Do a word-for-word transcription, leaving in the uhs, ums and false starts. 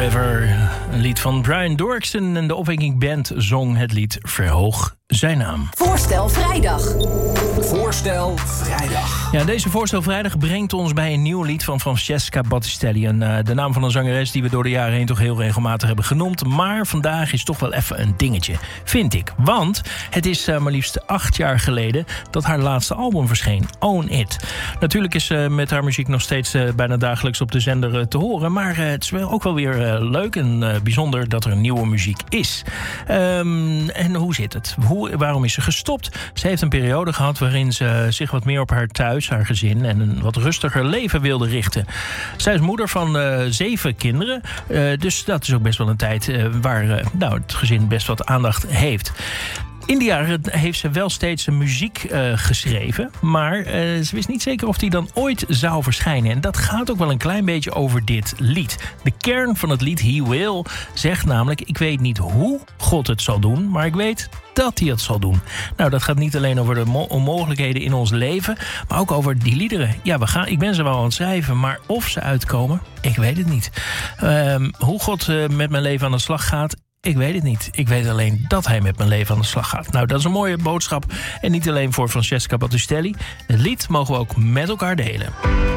River. Een lied van Brian Doerksen en de Opwekking Band zong het lied Verhoog zijn naam. Voorstel vrijdag. Voorstel vrijdag. Ja, deze Voorstel vrijdag brengt ons bij een nieuw lied van Francesca Battistelli. En, uh, de naam van een zangeres die we door de jaren heen toch heel regelmatig hebben genoemd. Maar vandaag is toch wel even een dingetje, vind ik. Want het is uh, maar liefst acht jaar geleden dat haar laatste album verscheen, Own It. Natuurlijk is ze uh, met haar muziek nog steeds uh, bijna dagelijks op de zender uh, te horen. Maar uh, het is wel ook wel weer uh, leuk en uh, bijzonder dat er nieuwe muziek is. Um, en hoe zit het? Hoe Waarom is ze gestopt? Ze heeft een periode gehad waarin ze zich wat meer op haar thuis, haar gezin en een wat rustiger leven wilde richten. Zij is moeder van uh, zeven kinderen. Uh, dus dat is ook best wel een tijd uh, waar uh, nou, het gezin best wat aandacht heeft. In die jaren heeft ze wel steeds muziek uh, geschreven. Maar uh, ze wist niet zeker of die dan ooit zou verschijnen. En dat gaat ook wel een klein beetje over dit lied. De kern van het lied He Will zegt namelijk: ik weet niet hoe God het zal doen, maar ik weet dat hij het zal doen. Nou, dat gaat niet alleen over de mo- onmogelijkheden in ons leven, maar ook over die liederen. Ja, we gaan, ik ben ze wel aan het schrijven, maar of ze uitkomen, ik weet het niet. Um, hoe God uh, met mijn leven aan de slag gaat, ik weet het niet. Ik weet alleen dat hij met mijn leven aan de slag gaat. Nou, dat is een mooie boodschap. En niet alleen voor Francesca Battistelli. Het lied mogen we ook met elkaar delen.